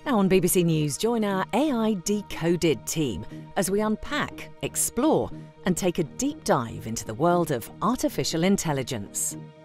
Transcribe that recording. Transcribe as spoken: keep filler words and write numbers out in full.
Now on B B C News, join our A I Decoded team as we unpack, explore and take a deep dive into the world of artificial intelligence.